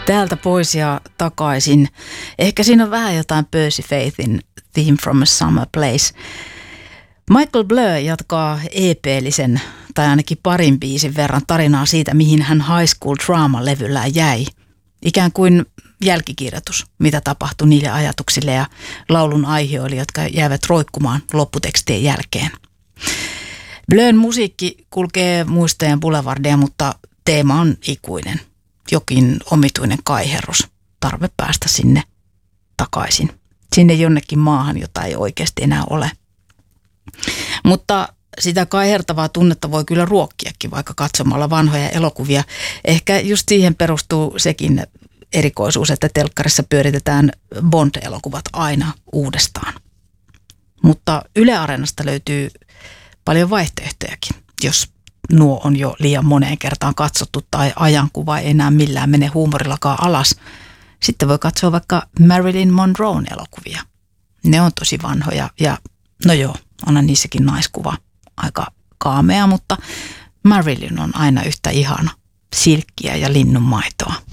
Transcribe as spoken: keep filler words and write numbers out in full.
Täältä pois ja takaisin. Ehkä siinä on vähän jotain Percy Faithin Theme from a Summer Place. Michael Blur jatkaa E P-lisen tai ainakin parin biisin verran tarinaa siitä, mihin hän High School Drama-levyllään jäi. Ikään kuin jälkikirjoitus, mitä tapahtui niille ajatuksille ja laulun aiheille, jotka jäävät roikkumaan lopputekstien jälkeen. Blurn musiikki kulkee muistojen boulevardia, mutta teema on ikuinen. Jokin omituinen kaiherrus, tarve päästä sinne takaisin. Sinne jonnekin maahan, jota ei oikeasti enää ole. Mutta sitä kaihertavaa tunnetta voi kyllä ruokkiakin, vaikka katsomalla vanhoja elokuvia. Ehkä just siihen perustuu sekin erikoisuus, että telkkarissa pyöritetään Bond-elokuvat aina uudestaan. Mutta Yle Areenasta löytyy paljon vaihtoehtojakin, jos nuo on jo liian moneen kertaan katsottu tai ajankuva ei enää millään mene huumorillakaan alas. Sitten voi katsoa vaikka Marilyn Monroen elokuvia. Ne on tosi vanhoja ja no joo, onhan niissäkin naiskuva aika kaamea, mutta Marilyn on aina yhtä ihana, silkkiä ja linnunmaitoa.